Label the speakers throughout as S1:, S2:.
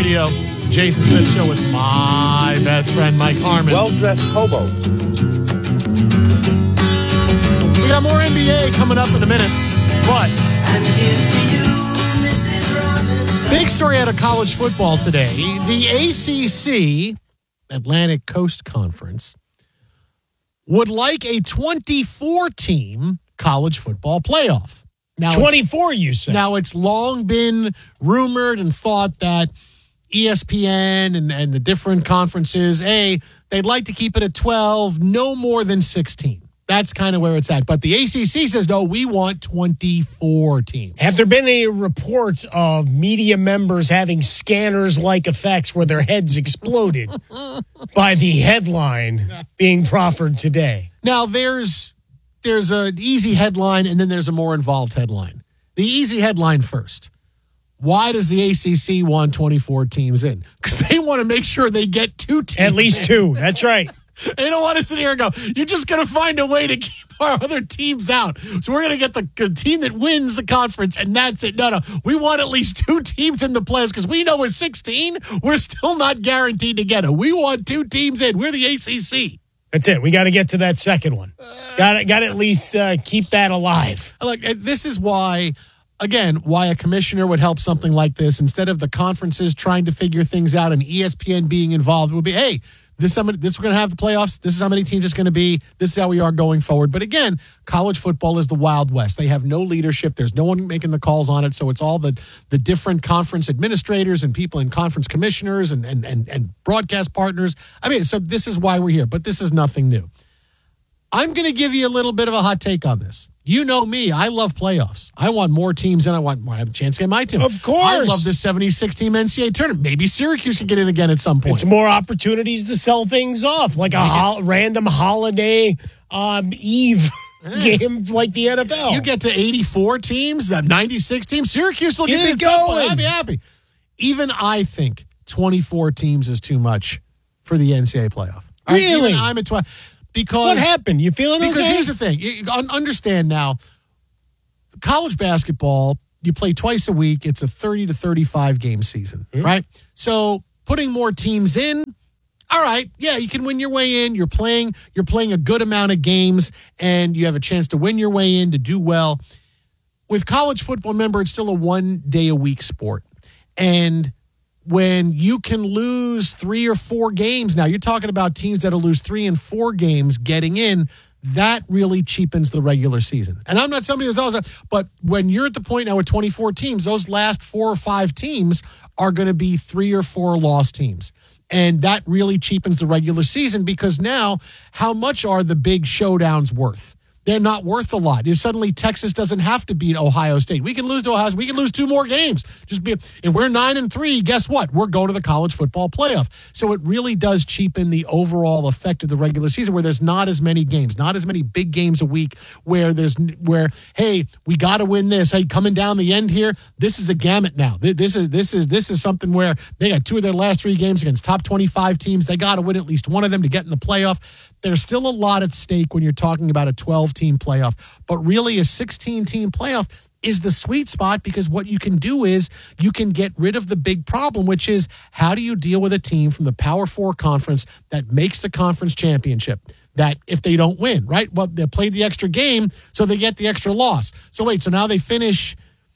S1: Radio. Jason Smith Show with my best friend, Mike Harmon.
S2: Well-dressed hobos.
S1: We got more NBA coming up in a minute, but big story out of college football today. The ACC, Atlantic Coast Conference, would like a 24-team college football playoff. Now
S3: 24, you said.
S1: Now, it's long been rumored and thought that ESPN and the different conferences, they'd like to keep it at 12, no more than 16. That's kind of where it's at. But the ACC says, no, we want 24 teams.
S3: Have there been any reports of media members having scanners-like effects where their heads exploded by the headline being proffered today?
S1: Now, there's an easy headline, and then there's a more involved headline. The easy headline first. Why does the ACC want 24 teams in? Because they want to make sure they get 2 teams
S3: At least
S1: in.
S3: 2. That's right.
S1: They don't want to sit here and go, you're just going to find a way to keep our other teams out. So we're going to get the team that wins the conference, and that's it. No. We want at least 2 teams in the playoffs because we know with 16, we're still not guaranteed to get it. We want 2 teams in. We're the ACC.
S3: That's it. We got to get to that second one. Got to at least keep that alive.
S1: Like, this is why, again, why a commissioner would help something like this instead of the conferences trying to figure things out and ESPN being involved. It would be, hey, this we're going to have the playoffs. This is how many teams it's going to be. This is how we are going forward. But again, college football is the Wild West. They have no leadership. There's no one making the calls on it. So it's all the different conference administrators and people in conference commissioners and broadcast partners. I mean, so this is why we're here. But this is nothing new. I'm going to give you a little bit of a hot take on this. You know me. I love playoffs. I want more teams, and I have a chance to get my team.
S3: Of course.
S1: I love this 76-team NCAA tournament. Maybe Syracuse can get in again at some point.
S3: It's more opportunities to sell things off, like a random holiday eve game like the NFL.
S1: You get to 84 teams, 96 teams. Syracuse will
S3: Get
S1: get
S3: it
S1: it going.
S3: going.
S1: I'd be happy. Even I think 24 teams is too much for the NCAA playoff.
S3: Really?
S1: Even I'm at 12. Because
S3: what happened? You feeling okay?
S1: Because here's the thing. You understand now, college basketball, you play twice a week. It's a 30 to 35 game season, right? So putting more teams in, all right, yeah, you can win your way in. You're playing a good amount of games, and you have a chance to win your way in, to do well. With college football, remember, it's still a 1 day a week sport. And when you can lose 3 or 4 games, now you're talking about teams that'll lose 3 and 4 games getting in, that really cheapens the regular season. And I'm not somebody who's always, but when you're at the point now with 24 teams, those last 4 or 5 teams are going to be 3 or 4 lost teams. And that really cheapens the regular season because now how much are the big showdowns worth? They're not worth a lot. Suddenly, Texas doesn't have to beat Ohio State. We can lose to Ohio State. We can lose 2 more games. And we're 9-3. Guess what? We're going to the college football playoff. So it really does cheapen the overall effect of the regular season, where there's not as many games, not as many big games a week. Where hey, we got to win this. Hey, coming down the end here, this is a gamut now. This is something where they got 2 of their last 3 games against top 25 teams. They got to win at least one of them to get in the playoff. There's still a lot at stake when you're talking about a 12-team playoff. But really, a 16-team playoff is the sweet spot because what you can do is you can get rid of the big problem, which is how do you deal with a team from the Power 4 conference that makes the conference championship? That if they don't win, right? Well, they played the extra game, so they get the extra loss. So now they finish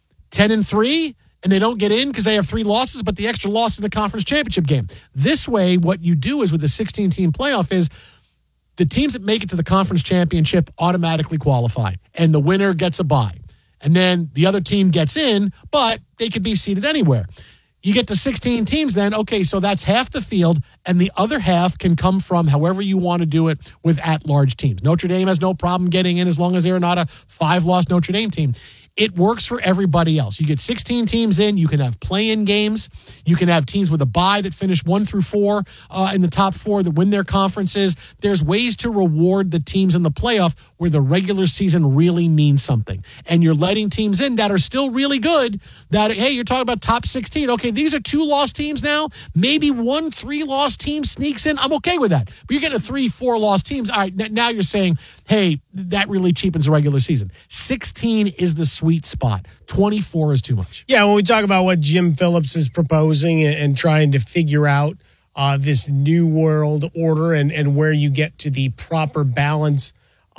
S1: 10-3? And they don't get in because they have 3 losses, but the extra loss in the conference championship game. This way, what you do is with the 16-team playoff is the teams that make it to the conference championship automatically qualify, and the winner gets a bye. And then the other team gets in, but they could be seated anywhere. You get to 16 teams then, okay, so that's half the field, and the other half can come from however you want to do it with at-large teams. Notre Dame has no problem getting in as long as they're not a 5-loss Notre Dame team. It works for everybody else. You get 16 teams in. You can have play-in games. You can have teams with a bye that finish 1 through 4 in the top 4 that win their conferences. There's ways to reward the teams in the playoff where the regular season really means something. And you're letting teams in that are still really good that, hey, you're talking about top 16. Okay, these are 2-loss teams now. Maybe 1 3-loss team sneaks in. I'm okay with that. But you're getting a 3-4-loss teams. All right, now you're saying, hey, that really cheapens the regular season. 16 is the sweet spot. 24 is too much.
S3: Yeah, when we talk about what Jim Phillips is proposing and trying to figure out this new world order and where you get to the proper balance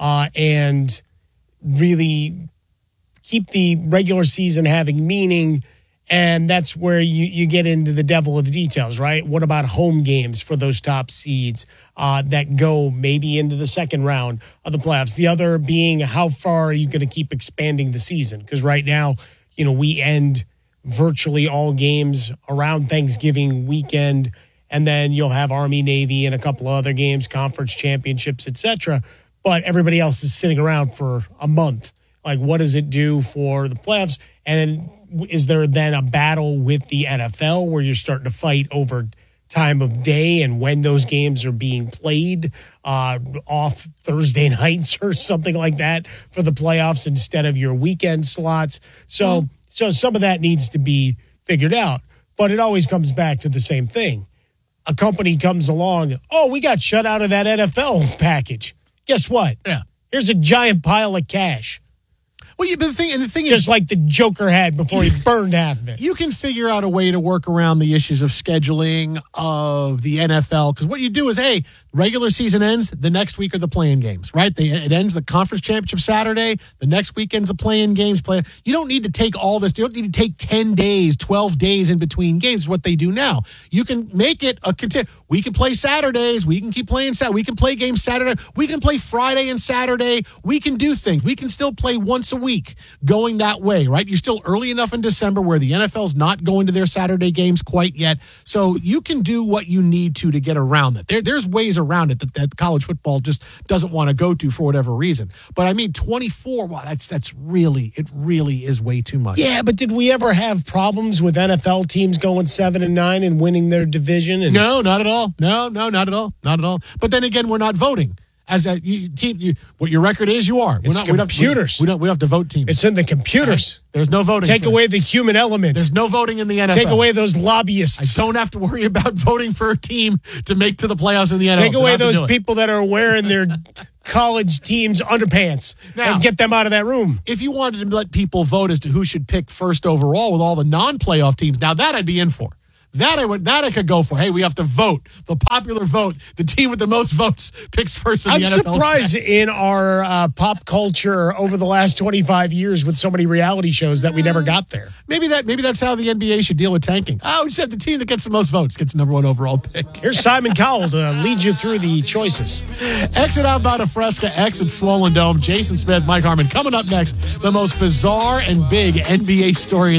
S3: and really keep the regular season having meaning. And that's where you get into the devil of the details, right? What about home games for those top seeds that go maybe into the second round of the playoffs? The other being, how far are you going to keep expanding the season? Because right now, we end virtually all games around Thanksgiving weekend, and then you'll have Army, Navy, and a couple of other games, conference championships, etc. But everybody else is sitting around for a month. Like, what does it do for the playoffs? And is there then a battle with the NFL where you're starting to fight over time of day and when those games are being played off Thursday nights or something like that for the playoffs instead of your weekend slots? So some of that needs to be figured out. But it always comes back to the same thing. A company comes along, we got shut out of that NFL package. Guess what?
S1: Yeah.
S3: Here's a giant pile of cash.
S1: Well, the thing is,
S3: just like the Joker had before he burned half of it.
S1: You can figure out a way to work around the issues of scheduling of the NFL, because what you do is, hey, regular season ends, the next week are the play-in games, right? It ends the conference championship Saturday, the next weekend's the play-in games. You don't need to take all this. You don't need to take 10 days, 12 days in between games, is what they do now. You can make it we can play Saturdays. We can keep playing Saturday. We can play games Saturday. We can play Friday and Saturday. We can do things. We can still play once a week going that way, right? You're still early enough in December where the NFL's not going to their Saturday games quite yet. So you can do what you need to get around that. There's ways around it that college football just doesn't want to go to for whatever reason. But I mean, 24, wow, it really is way too much.
S3: Yeah, but did we ever have problems with NFL teams going 7-9 and winning their division?
S1: No, not at all. No, not at all. Not at all. But then again, we're not voting. As a team, what your record is, you are.
S3: It's computers.
S1: We don't have to vote teams.
S3: It's in the computers.
S1: There's no voting.
S3: Take away the human element.
S1: There's no voting in the NFL.
S3: Take away those lobbyists.
S1: I don't have to worry about voting for a team to make to the playoffs in the NFL.
S3: Take away those people that are wearing their college team's underpants and get them out of that room.
S1: If you wanted to let people vote as to who should pick first overall with all the non-playoff teams, now that I'd be in for. That I could go for. Hey, we have to vote. The popular vote. The team with the most votes picks first in the NFL.
S3: I'm surprised in our pop culture over the last 25 years with so many reality shows that we never got there.
S1: Maybe that's how the NBA should deal with tanking. We just have the team that gets the most votes gets the number one overall pick.
S3: Here's Simon Cowell to lead you through the choices.
S1: Exit Outbound of Fresca, exit Swollen Dome. Jason Smith, Mike Harmon. Coming up next, the most bizarre and big NBA story